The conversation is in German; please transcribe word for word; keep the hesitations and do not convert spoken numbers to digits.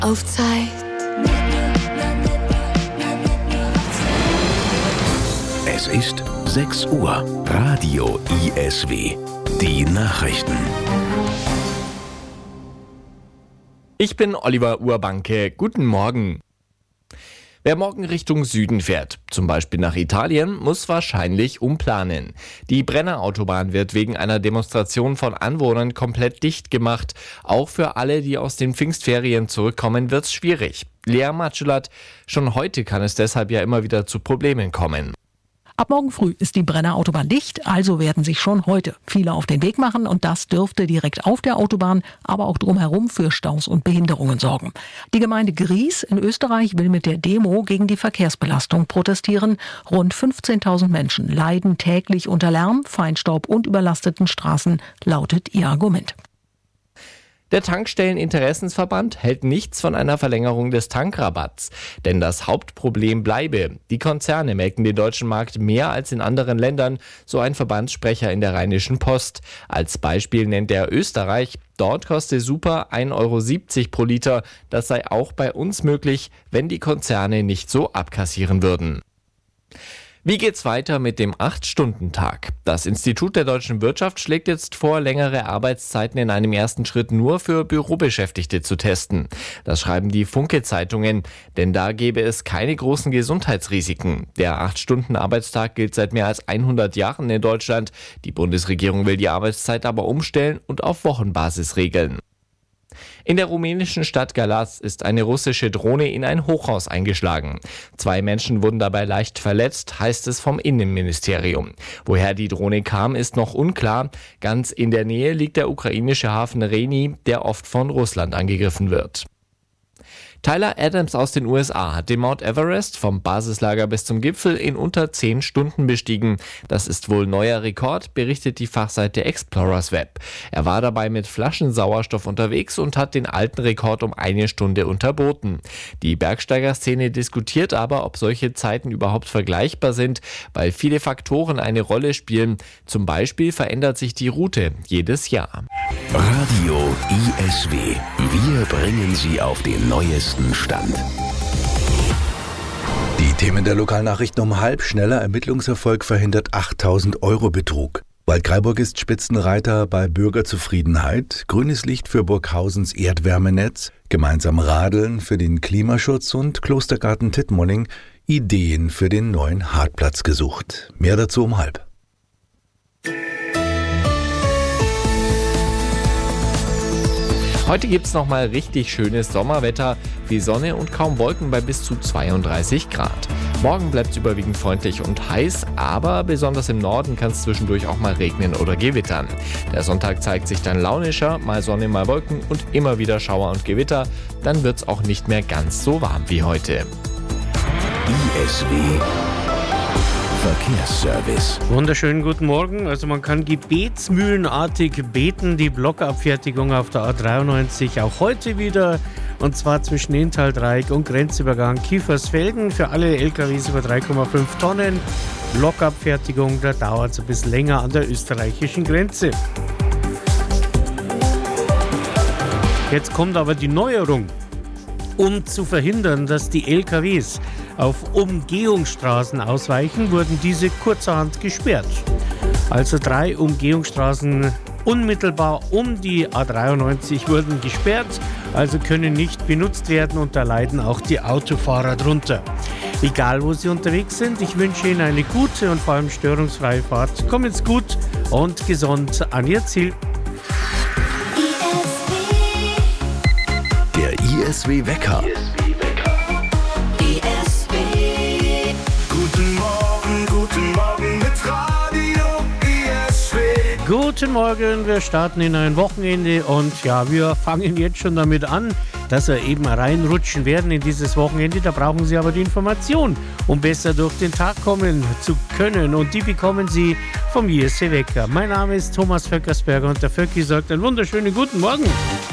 auf Zeit. Es ist sechs Uhr. Radio I S W. Die Nachrichten. Ich bin Oliver Urbanke. Guten Morgen. Wer morgen Richtung Süden fährt, zum Beispiel nach Italien, muss wahrscheinlich umplanen. Die Brennerautobahn wird wegen einer Demonstration von Anwohnern komplett dicht gemacht. Auch für alle, die aus den Pfingstferien zurückkommen, wird's schwierig. Lea Matschulat, schon heute kann es deshalb ja immer wieder zu Problemen kommen. Ab morgen früh ist die Brennerautobahn dicht, also werden sich schon heute viele auf den Weg machen und das dürfte direkt auf der Autobahn, aber auch drumherum für Staus und Behinderungen sorgen. Die Gemeinde Gries in Österreich will mit der Demo gegen die Verkehrsbelastung protestieren. Rund fünfzehntausend Menschen leiden täglich unter Lärm, Feinstaub und überlasteten Straßen, lautet ihr Argument. Der Tankstelleninteressensverband hält nichts von einer Verlängerung des Tankrabatts. Denn das Hauptproblem bleibe. Die Konzerne melken den deutschen Markt mehr als in anderen Ländern, so ein Verbandssprecher in der Rheinischen Post. Als Beispiel nennt er Österreich. Dort koste Super ein Euro siebzig pro Liter. Das sei auch bei uns möglich, wenn die Konzerne nicht so abkassieren würden. Wie geht's weiter mit dem acht-Stunden-Tag? Das Institut der deutschen Wirtschaft schlägt jetzt vor, längere Arbeitszeiten in einem ersten Schritt nur für Bürobeschäftigte zu testen. Das schreiben die Funke-Zeitungen, denn da gäbe es keine großen Gesundheitsrisiken. Der acht-Stunden-Arbeitstag gilt seit mehr als hundert Jahren in Deutschland. Die Bundesregierung will die Arbeitszeit aber umstellen und auf Wochenbasis regeln. In der rumänischen Stadt Galați ist eine russische Drohne in ein Hochhaus eingeschlagen. Zwei Menschen wurden dabei leicht verletzt, heißt es vom Innenministerium. Woher die Drohne kam, ist noch unklar. Ganz in der Nähe liegt der ukrainische Hafen Reni, der oft von Russland angegriffen wird. Tyler Adams aus den U S A hat den Mount Everest vom Basislager bis zum Gipfel in unter zehn Stunden bestiegen. Das ist wohl neuer Rekord, berichtet die Fachseite Explorers Web. Er war dabei mit Flaschensauerstoff unterwegs und hat den alten Rekord um eine Stunde unterboten. Die Bergsteigerszene diskutiert aber, ob solche Zeiten überhaupt vergleichbar sind, weil viele Faktoren eine Rolle spielen. Zum Beispiel verändert sich die Route jedes Jahr. Radio I S W. Wir bringen Sie auf den neuesten Stand. Die Themen der Lokalnachrichten um halb. Schneller Ermittlungserfolg verhindert achttausend Euro Betrug. Waldkraiburg ist Spitzenreiter bei Bürgerzufriedenheit. Grünes Licht für Burghausens Erdwärmenetz. Gemeinsam radeln für den Klimaschutz und Klostergarten Tittmoning Ideen für den neuen Hartplatz gesucht. Mehr dazu um halb. Heute gibt's noch mal richtig schönes Sommerwetter, viel Sonne und kaum Wolken bei bis zu zweiunddreißig Grad. Morgen bleibt's überwiegend freundlich und heiß, aber besonders im Norden kann es zwischendurch auch mal regnen oder gewittern. Der Sonntag zeigt sich dann launischer, mal Sonne, mal Wolken und immer wieder Schauer und Gewitter. Dann wird's auch nicht mehr ganz so warm wie heute. I S W Verkehrsservice. Wunderschönen guten Morgen. Also man kann gebetsmühlenartig beten, die Blockabfertigung auf der A dreiundneunzig auch heute wieder. Und zwar zwischen Inntal-Dreieck und Grenzübergang Kiefersfelden für alle L K Ws über drei Komma fünf Tonnen. Blockabfertigung, da dauert es ein bisschen länger an der österreichischen Grenze. Jetzt kommt aber die Neuerung. Um zu verhindern, dass die L K Ws auf Umgehungsstraßen ausweichen, wurden diese kurzerhand gesperrt. Also drei Umgehungsstraßen unmittelbar um die A dreiundneunzig wurden gesperrt, also können nicht benutzt werden und da leiden auch die Autofahrer drunter. Egal wo Sie unterwegs sind, ich wünsche Ihnen eine gute und vor allem störungsfreie Fahrt. Kommen's gut und gesund an Ihr Ziel. Der I S W Wecker. Guten Morgen, guten Morgen mit Radio I S W. Guten Morgen, wir starten in ein Wochenende und ja, wir fangen jetzt schon damit an, dass wir eben reinrutschen werden in dieses Wochenende. Da brauchen Sie aber die Information, um besser durch den Tag kommen zu können und die bekommen Sie vom I S W Wecker. Mein Name ist Thomas Vöckersberger und der Vöcki sagt einen wunderschönen guten Morgen.